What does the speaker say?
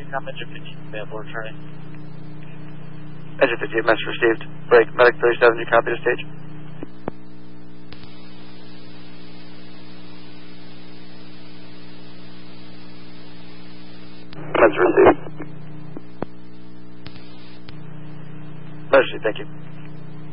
I'm engine 15, available returning. Engine 58, message received. Break, medic 37, you copy the stage? Message received. Message received, thank you.